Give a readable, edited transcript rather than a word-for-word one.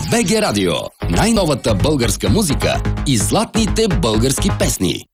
БГ Радио. Най-новата българска музика и златните български песни.